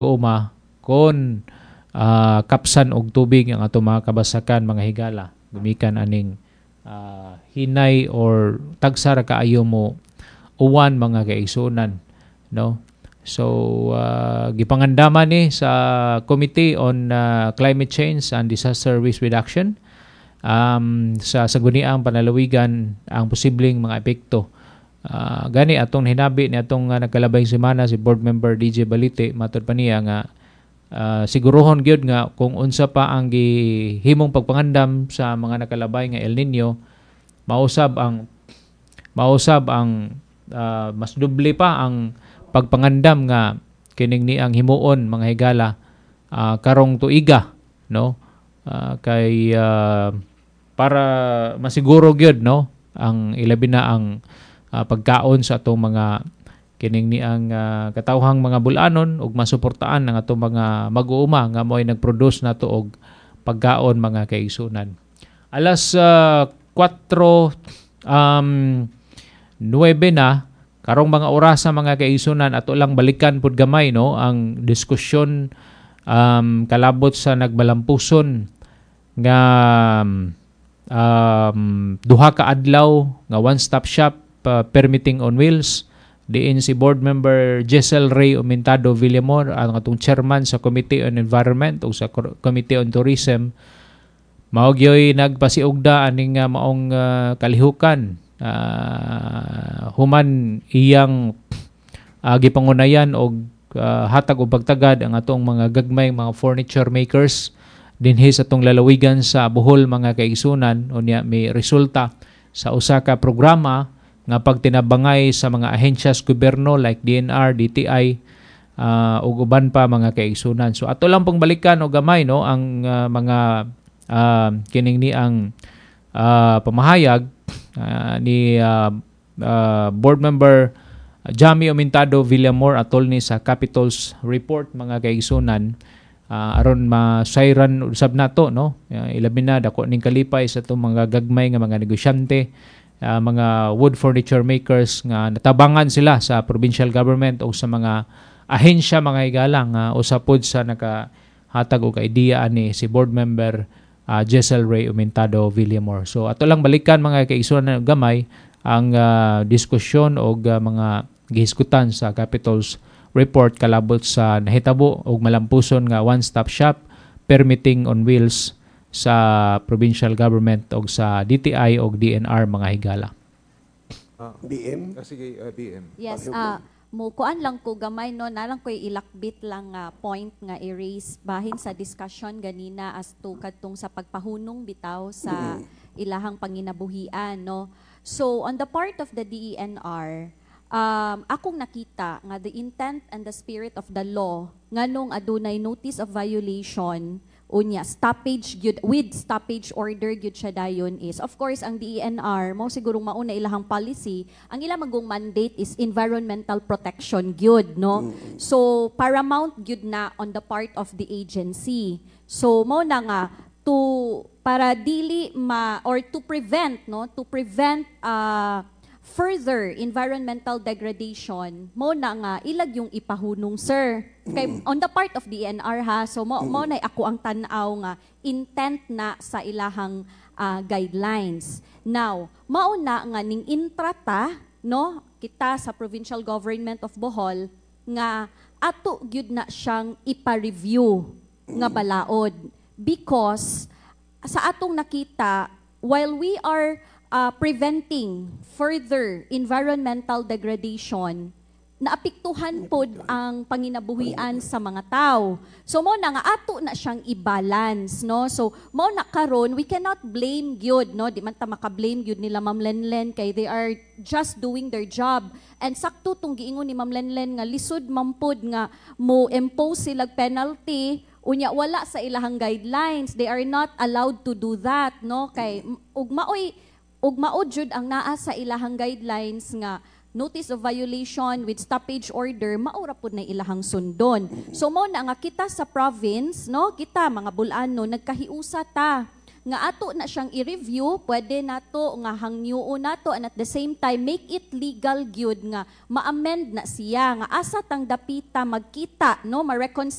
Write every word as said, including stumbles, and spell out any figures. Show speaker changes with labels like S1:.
S1: uma kon uh, kapsan og tubig ang ato mga kabasakan mga higala gumikan aning uh, hinay or tagsara kaayo mo uwan mga kaigsunan, no? So uh, gipangandaman ni sa Committee on uh, Climate Change and Disaster Risk Reduction um, sa saguniang panalawigan ang posibleng mga epekto. Uh, gani atong hinabi ni atong uh, nagkalabay semana si board member D J Balite matud pa niya nga uh, sigurohon gyud nga kung unsa pa ang gihimong pagpangandam sa mga nakalabay nga El Nino mausab ang mausab ang uh, mas doble pa ang pagpangandam nga kining ni ang himuon mga higala uh, karong tuiga, no? Uh, kay uh, para masiguro gyud, no, ang ilabi na ang Uh, pagkaon sa atong mga kining ni ang uh, katawhang mga bulanon ug masuportaan ang atong mga mag-uuma nga mo'y nag-produce nato og pagkaon mga kaigsunan. Alas uh, kwatro um nuwebe na karong mga oras sa mga kaigsunan ato lang balikan pud gamay, no, ang diskusyon um kalabot sa nagbalampuson nga um duha ka adlaw nga one-stop shop Uh, permitting on wheels diin si board member Jessel Ray Aumentado Villamor ang atong chairman sa Committee on Environment o sa Committee on Tourism mao gyoy nagpasiugda aning uh, maong uh, kalihukan uh, human iyang uh, gipangunayan og uh, hatag og pagtagad ang atong mga gagmay mga furniture makers dinhi sa atong lalawigan sa Bohol mga kaigsunan unya may resulta sa usa ka programa nga pagtinabangay sa mga ahensyas gobyerno like D N R, D T I uh, ug uban pa mga kaigsunan. So ato lang pong balikan og gamay, no, ang uh, mga uh, kining ni ang uh, pamahayag uh, ni uh, uh, board member Jamie Aumentado Villamor atol ni sa Capitol's report mga kaigsunan uh, aron masayran usab nato, no, uh, ilabi na dako ning kalipay sa itong mga gagmay nga mga negosyante. Uh, mga wood furniture makers nga natabangan sila sa provincial government o sa mga ahensya mga higala nga uh, usapod sa nakahatag og idea ani si board member uh, Jessel Ray Aumentado Villamor. So ato lang balikan mga kaigsunan gamay ang uh, diskusyon og uh, mga gihisgutan sa Capitol's report kalabot sa nahitabo og malampuson nga one-stop shop permitting on wheels sa provincial government o sa D T I o D N R mga higala.
S2: Uh, B M?
S3: Uh, sige, uh, B M.
S4: Yes, uh, mukuan lang ko gamay, no, nalang ko ilakbit lang uh, point nga i-raise bahin sa discussion ganina as to kadtong sa pagpahunong bitaw sa ilahang panginabuhian, no. So on the part of the D E N R, um, akong nakita nga the intent and the spirit of the law nganong adunay notice of violation unya stoppage gyud with stoppage order gyud siya dayon is of course ang D E N R mo sigurong mauna ilahang policy ang ila magong mandate is environmental protection gyud, no. So paramount gyud na on the part of the agency. So mo na nga to para dili ma or to prevent, no, to prevent uh, further environmental degradation, mo na nga ilag yung ipahunong, sir. Kay, on the part of D N R, ha, so mo, mo na ako ang tanaw nga intent na sa ilahang uh, guidelines. Now, mauna nga ning intrata, no, kita sa provincial government of Bohol nga ato gyud na siyang ipa-review nga balaod because sa atong nakita while we are Uh, preventing further environmental degradation, naapektuhan pod ang panginabuhian sa mga tao. So mo na nga ato na siyang i-balance, no? So mo na karon we cannot blame gyud, no? Di man ta maka-blame gyud nila Ma'am Lenlen kay they are just doing their job. And sakto tong giingon ni Ma'am Lenlen nga lisod mampod nga mo impose sila penalty unya wala sa ilahang guidelines. They are not allowed to do that, no? Kay ug maoy ug maod jud ang naa sa ilahang guidelines nga notice of violation with stoppage order maura pud na ilahang sundon. So mo na nga kita sa province, no, kita mga bulano nagkahiusa ta nga ato na siyang i-review, pwede nato nga hangnyuo nato and at the same time make it legal gyud nga ma-amend na siya nga asa tang dapita magkita, no, ma-reconcile